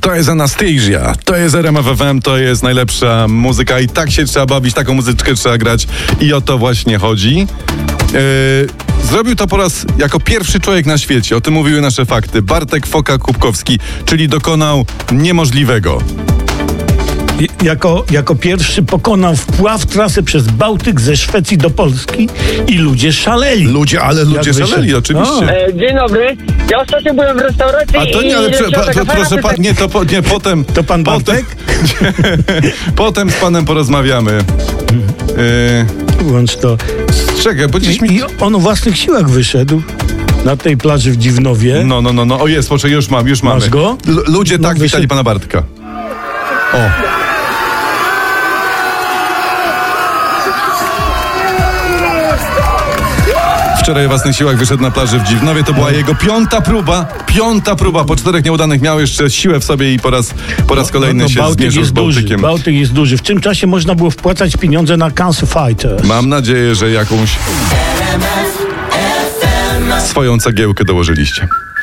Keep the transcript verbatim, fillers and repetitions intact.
To jest Anastasia, to jest R M F F M, to jest najlepsza muzyka i tak się trzeba bawić, taką muzyczkę trzeba grać i o to właśnie chodzi. Yy, zrobił to po raz jako pierwszy człowiek na świecie, o tym mówiły nasze fakty. Bartek Foka-Kubkowski, czyli dokonał niemożliwego. Jako, jako pierwszy pokonał wpław trasy przez Bałtyk ze Szwecji do Polski i ludzie szaleli. Ludzie, ale ludzie szaleli, oczywiście. E, dzień dobry. Ja ostatnio byłem w restauracji A to nie, i... ale prze, pa, taka to, proszę fajna pan, nie, to, po, nie, potem... To pan Bartek? Potem, potem z panem porozmawiamy. Yy, Łącz to. czekaj, bo gdzieś mi... I on o własnych siłach wyszedł na tej plaży w Dziwnowie. No, no, no, no, o jest, poczekaj, już mam, już mamy. Masz go? L- ludzie No, tak wyszedł. witali pana Bartka. O. Wczoraj o własnych siłach wyszedł na plaży w Dziwnowie. To była jego piąta próba. Piąta próba. Po czterech nieudanych miał jeszcze siłę w sobie i po raz, po raz kolejny no, się Bałtyk zmierzył jest z Bałtykiem. duży. Bałtyk jest duży. W tym czasie można było wpłacać pieniądze na Cancer Fighters. Mam nadzieję, że jakąś swoją cegiełkę dołożyliście.